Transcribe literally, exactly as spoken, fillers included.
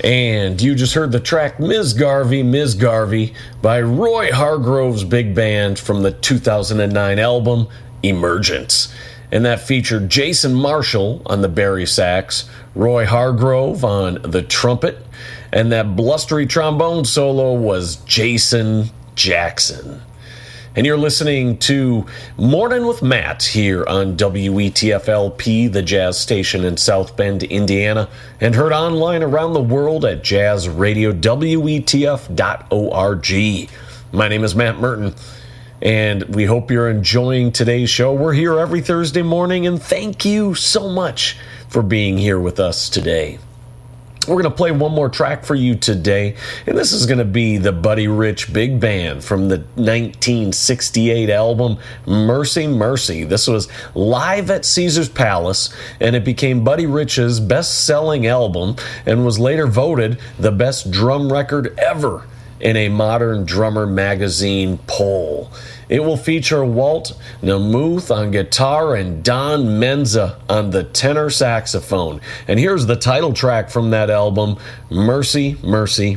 And you just heard the track Miz Garvey, Miz Garvey by Roy Hargrove's big band from the two thousand nine album Emergence. And that featured Jason Marshall on the bari sax, Roy Hargrove on the trumpet, and that blustery trombone solo was Jason Jackson. And you're listening to Morning with Matt here on W E T F L P, the jazz station in South Bend, Indiana, and heard online around the world at jazz radio W E T F dot org. My name is Matt Merton, and we hope you're enjoying today's show. We're here every Thursday morning, and thank you so much for being here with us today. We're going to play one more track for you today, and this is going to be the Buddy Rich Big Band from the nineteen sixty-eight album Mercy Mercy. This was live at Caesar's Palace, and it became Buddy Rich's best-selling album and was later voted the best drum record ever in a Modern Drummer magazine poll. It will feature Walt Namuth on guitar and Don Menza on the tenor saxophone. And here's the title track from that album, Mercy, Mercy,